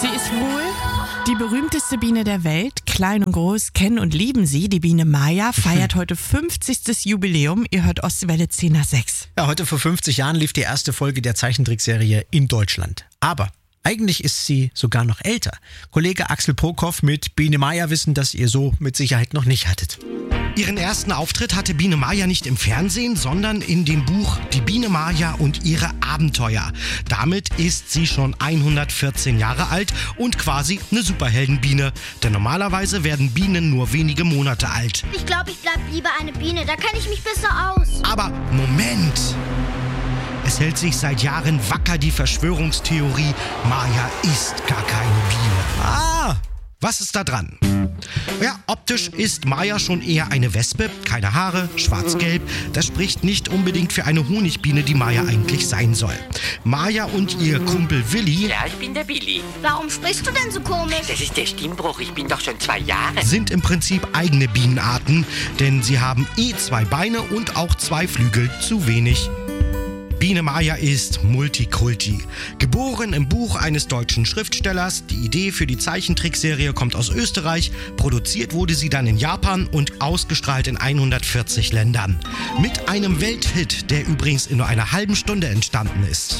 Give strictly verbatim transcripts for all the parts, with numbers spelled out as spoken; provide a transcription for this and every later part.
Sie ist wohl die berühmteste Biene der Welt. Klein und groß kennen und lieben sie. Die Biene Maya feiert heute fünfzigstes Jubiläum. Ihr hört Ostwelle zehn nach sechs. Ja, heute vor fünfzig Jahren lief die erste Folge der Zeichentrickserie in Deutschland. Aber eigentlich ist sie sogar noch älter. Kollege Axel Prokop mit Biene Maya wissen, dass ihr so mit Sicherheit noch nicht hattet. Ihren ersten Auftritt hatte Biene Maya nicht im Fernsehen, sondern in dem Buch Die Biene Maya und ihre Abenteuer. Damit ist sie schon hundertvierzehn Jahre alt und quasi eine Superheldenbiene. Denn normalerweise werden Bienen nur wenige Monate alt. Ich glaube, ich bleib lieber eine Biene, da kenne ich mich besser aus. Aber Moment! Es hält sich seit Jahren wacker die Verschwörungstheorie, Maya ist gar keine Biene. Ah! Was ist da dran? Ja, optisch ist Maya schon eher eine Wespe, keine Haare, schwarz-gelb. Das spricht nicht unbedingt für eine Honigbiene, die Maya eigentlich sein soll. Maya und ihr Kumpel Willi, Ja, ich bin der Billy. Warum sprichst du denn so komisch? Das ist der Stimmbruch, ich bin doch schon zwei Jahre. sind im Prinzip eigene Bienenarten, denn sie haben eh zwei Beine und auch zwei Flügel, zu wenig. Biene Maya ist Multikulti. Geboren im Buch eines deutschen Schriftstellers, die Idee für die Zeichentrickserie kommt aus Österreich, produziert wurde sie dann in Japan und ausgestrahlt in hundertvierzig Ländern. Mit einem Welthit, der übrigens in nur einer halben Stunde entstanden ist.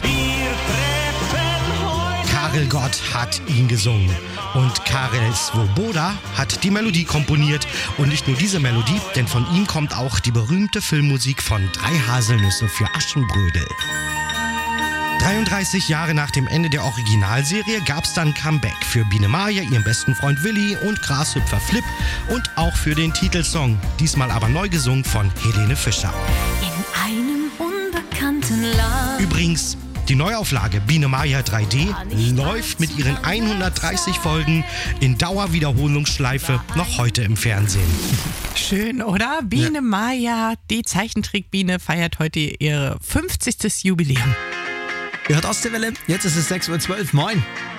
Karel Gott hat ihn gesungen und Karel Svoboda hat die Melodie komponiert. Und nicht nur diese Melodie, denn von ihm kommt auch die berühmte Filmmusik von Drei Haselnüsse für Aschenbrödel. dreiunddreißig Jahre nach dem Ende der Originalserie gab es dann Comeback für Biene Maya, ihren besten Freund Willi und Grashüpfer Flip und auch für den Titelsong, diesmal aber neu gesungen von Helene Fischer. In einem unbekannten Land. Übrigens, die Neuauflage Biene Maya drei D läuft mit ihren hundertdreißig Folgen in Dauerwiederholungsschleife noch heute im Fernsehen. Schön, oder? Biene Maya, die Zeichentrickbiene, feiert heute ihr fünfzigstes Jubiläum. Ihr hört Ostwelle, jetzt ist es sechs Uhr zwölf. Moin.